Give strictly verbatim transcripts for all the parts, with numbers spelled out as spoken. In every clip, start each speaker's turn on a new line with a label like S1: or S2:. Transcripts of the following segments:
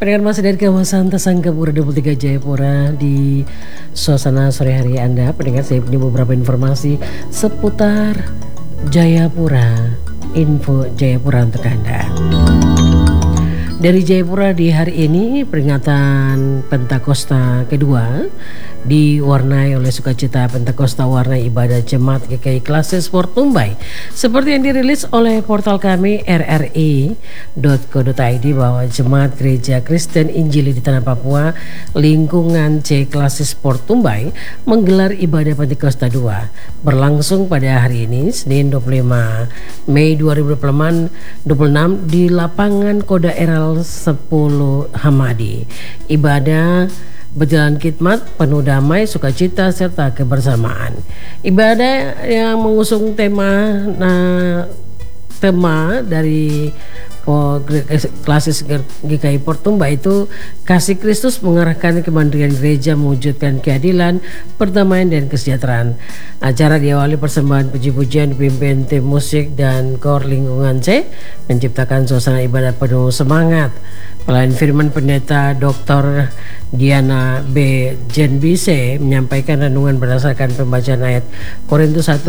S1: Pendengar masih dari kawasan Tasangkapura dua puluh tiga Jayapura di suasana sore hari Anda. Pendengar, saya punya beberapa informasi seputar Jayapura, info Jayapura untuk Anda. Dari Jayapura di hari ini peringatan Pentakosta kedua diwarnai oleh sukacita Pentakosta warna ibadah Jemaat G K I Klasis Sport Tumbai. Seperti yang dirilis oleh portal kami r r i dot co dot i d bahwa Jemaat Gereja Kristen Injili di Tanah Papua lingkungan C Klasis Sport Tumbai menggelar ibadah Pentakosta dua berlangsung pada hari ini Senin dua puluh lima Mei dua ribu dua puluh enam di lapangan Koda Eral sepuluh Hamadi. Ibadah berjalan khidmat penuh damai, sukacita serta kebersamaan. Ibadah yang mengusung tema nah, tema dari oh, Klasis G K I Sport Tumbai itu kasih Kristus mengarahkan kemandirian gereja mewujudkan keadilan, perdamaian dan kesejahteraan. Acara diawali persembahan puji-pujian dipimpin tim musik dan kor lingkungan C menciptakan suasana ibadah penuh semangat. Pelayan firman pendeta Doktor Diana B. Jenbise menyampaikan renungan berdasarkan pembacaan ayat Korintus satu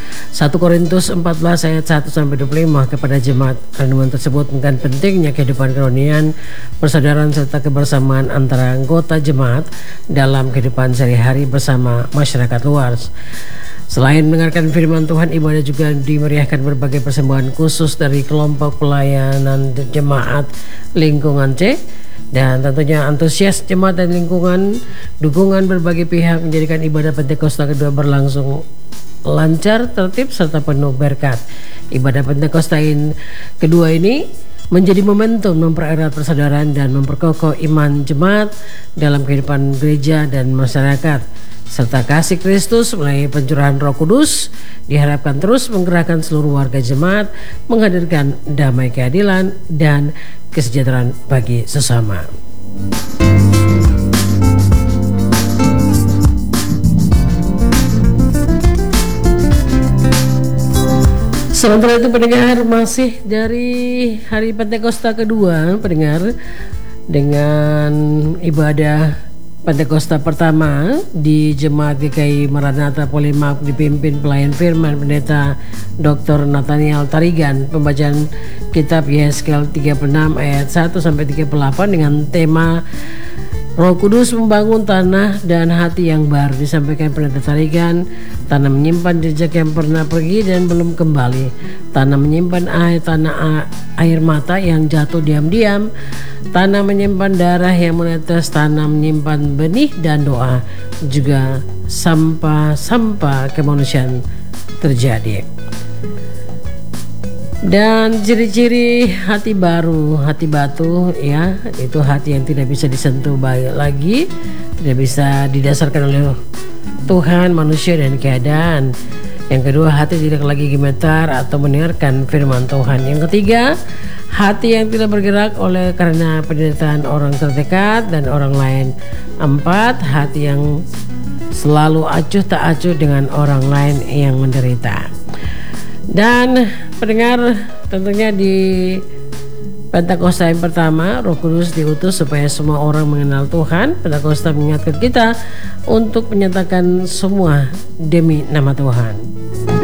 S1: Korintus empat belas ayat satu sampai dua puluh lima kepada jemaat. Renungan tersebut tentang pentingnya kehidupan kerohanian, persaudaraan serta kebersamaan antara anggota jemaat dalam kehidupan sehari-hari bersama masyarakat luas. Selain mendengarkan firman Tuhan, ibadah juga dimeriahkan berbagai persembahan khusus dari kelompok pelayanan jemaat lingkungan C, dan tentunya antusias jemaat dan lingkungan dukungan berbagai pihak menjadikan ibadah Pentakosta kedua berlangsung lancar, tertib serta penuh berkat. Ibadah Pentakosta kedua ini menjadi momentum mempererat persaudaraan dan memperkokoh iman jemaat dalam kehidupan gereja dan masyarakat, serta kasih Kristus melalui pencurahan Roh Kudus diharapkan terus menggerakkan seluruh warga jemaat, menghadirkan damai, keadilan dan kesejahteraan bagi sesama. Sementara itu pendengar, masih dari hari Pentakosta kedua, pendengar, dengan ibadah Pentakosta pertama di Jemaat G K I Maranatha Polimak dipimpin pelayan firman pendeta Doktor Nathaniel Tarigan. Pembacaan kitab Yeskel tiga puluh enam ayat satu sampai tiga puluh delapan dengan tema Roh Kudus membangun tanah dan hati yang baru disampaikan pendeta Tarigan. Tanah menyimpan jejak yang pernah pergi dan belum kembali. Tanah menyimpan air, tanah air mata yang jatuh diam-diam. Tanah menyimpan darah yang menetes. Tanah menyimpan benih dan doa. Juga sampah-sampah kemanusiaan terjadi. Dan ciri-ciri hati baru, hati batu, ya, itu hati yang tidak bisa disentuh baik lagi, tidak bisa didasarkan oleh Tuhan, manusia dan keadaan. Yang kedua, hati tidak lagi gemetar atau mendengarkan firman Tuhan. Yang ketiga, hati yang tidak bergerak oleh karena penderitaan orang terdekat dan orang lain. Empat, hati yang selalu acuh tak acuh dengan orang lain yang menderita. Dan pendengar, tentunya di Pentakosta yang pertama, Roh Kudus diutus supaya semua orang mengenal Tuhan. Pentakosta mengingatkan kita untuk menyatakan semua demi nama Tuhan.